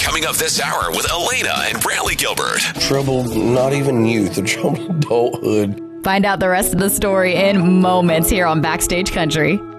Coming up this hour with Elena and Brantley Gilbert. Troubled, not even youth, a troubled adulthood. Find out the rest of the story in moments here on Backstage Country.